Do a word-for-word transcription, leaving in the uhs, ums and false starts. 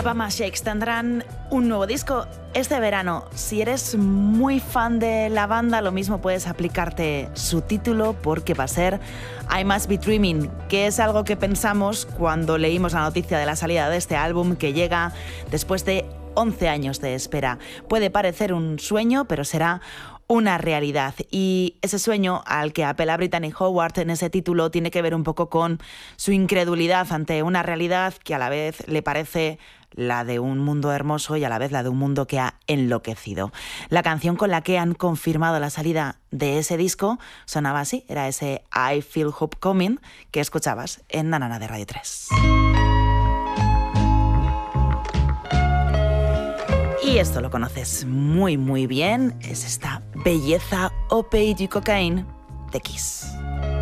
Alabama Shakes tendrán un nuevo disco este verano. Si eres muy fan de la banda, lo mismo puedes aplicarte su título, porque va a ser I Must Be Dreaming, que es algo que pensamos cuando leímos la noticia de la salida de este álbum, que llega después de once años de espera. Puede parecer un sueño, pero será una realidad. Y ese sueño al que apela Brittany Howard en ese título tiene que ver un poco con su incredulidad ante una realidad que a la vez le parece la de un mundo hermoso y a la vez la de un mundo que ha enloquecido. La canción con la que han confirmado la salida de ese disco sonaba así, era ese I Feel Hope Coming que escuchabas en Nanana de Radio tres. Y esto lo conoces muy muy bien, es esta belleza Opie du Cocaine de Kiss.